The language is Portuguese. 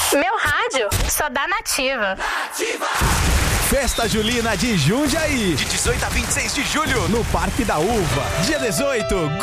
Meu rádio só dá Nativa. Festa Julina de Jundiaí, de 18 a 26 de julho, no Parque da Uva. Dia 18,